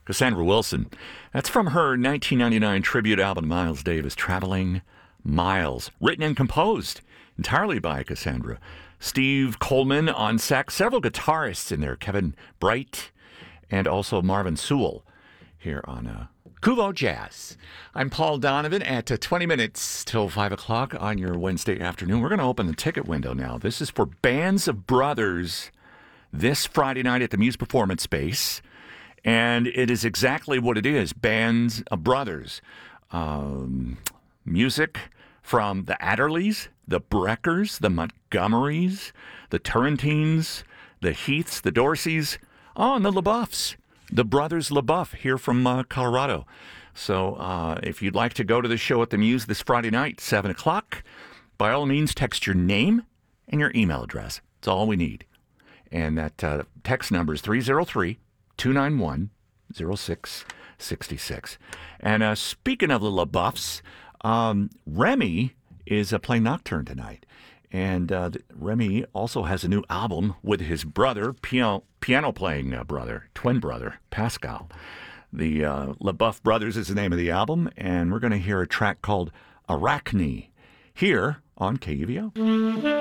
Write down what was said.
Cassandra Wilson. That's from her 1999 tribute album, Miles Davis, Traveling Miles, written and composed entirely by Cassandra. Steve Coleman on sax, several guitarists in there, Kevin Bright, and also Marvin Sewell here on Kuvo Jazz. I'm Paul Donovan at 20 minutes till 5 o'clock on your Wednesday afternoon. We're going to open the ticket window now. This is for Bands of Brothers this Friday night at the Muse Performance Space. And it is exactly what it is, Bands of Brothers. Music from the Adderleys, the Breckers, the Montgomerys, the Turrentines, the Heaths, the Dorseys, and the LaBeoufs, the brothers LaBeouf here from Colorado. So if you'd like to go to the show at the Muse this Friday night, 7 o'clock, by all means, text your name and your email address. That's all we need. And that text number is 303-291-0666. And speaking of the LaBeoufs, Remy is playing Nocturne tonight. And Remy also has a new album with his brother, piano-playing brother, twin brother, Pascal. The LaBeouf Brothers is the name of the album, and we're going to hear a track called Arachne here on KUVO.